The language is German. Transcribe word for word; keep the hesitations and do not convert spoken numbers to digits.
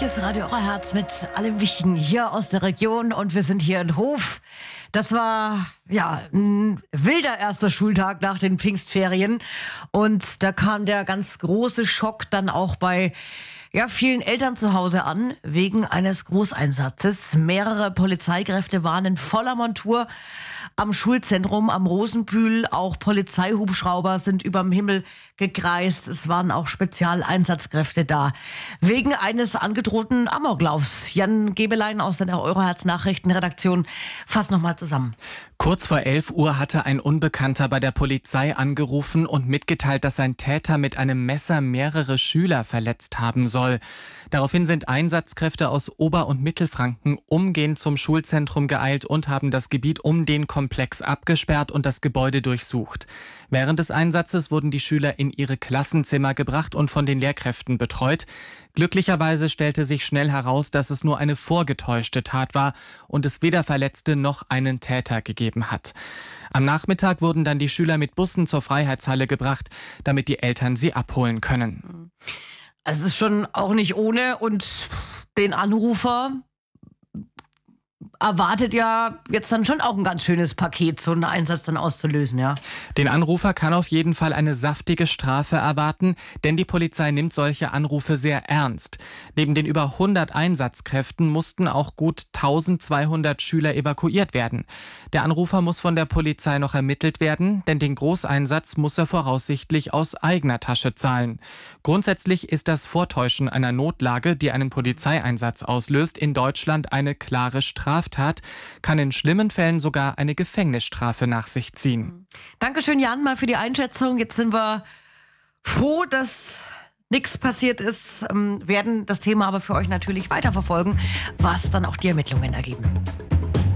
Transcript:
ist Radio Euerherz mit allem Wichtigen hier aus der Region und wir sind hier in Hof. Das war ja ein wilder erster Schultag nach den Pfingstferien und da kam der ganz große Schock dann auch bei ja, vielen Eltern zu Hause an, wegen eines Großeinsatzes. Mehrere Polizeikräfte waren in voller Montur am Schulzentrum am Rosenbühl. Auch Polizeihubschrauber sind überm Himmel gekreist. Es waren auch Spezialeinsatzkräfte da. Wegen eines angedrohten Amoklaufs. Jan Gebelein aus der Euroherz-Nachrichtenredaktion fasst nochmal zusammen. Kurz vor elf Uhr hatte ein Unbekannter bei der Polizei angerufen und mitgeteilt, dass ein Täter mit einem Messer mehrere Schüler verletzt haben soll. Daraufhin sind Einsatzkräfte aus Ober- und Mittelfranken umgehend zum Schulzentrum geeilt und haben das Gebiet um den Komplex abgesperrt und das Gebäude durchsucht. Während des Einsatzes wurden die Schüler in ihre Klassenzimmer gebracht und von den Lehrkräften betreut. Glücklicherweise stellte sich schnell heraus, dass es nur eine vorgetäuschte Tat war und es weder Verletzte noch einen Täter gegeben hat. Am Nachmittag wurden dann die Schüler mit Bussen zur Freiheitshalle gebracht, damit die Eltern sie abholen können. Es ist schon auch nicht ohne und den Anrufer erwartet ja jetzt dann schon auch ein ganz schönes Paket, so einen Einsatz dann auszulösen, ja. Den Anrufer kann auf jeden Fall eine saftige Strafe erwarten, denn die Polizei nimmt solche Anrufe sehr ernst. Neben den über hundert Einsatzkräften mussten auch gut eintausendzweihundert Schüler evakuiert werden. Der Anrufer muss von der Polizei noch ermittelt werden, denn den Großeinsatz muss er voraussichtlich aus eigener Tasche zahlen. Grundsätzlich ist das Vortäuschen einer Notlage, die einen Polizeieinsatz auslöst, in Deutschland eine klare Straftat. Kann in schlimmen Fällen sogar eine Gefängnisstrafe nach sich ziehen. Dankeschön, Jan, mal für die Einschätzung. Jetzt sind wir froh, dass nichts passiert ist, werden das Thema aber für euch natürlich weiterverfolgen, was dann auch die Ermittlungen ergeben.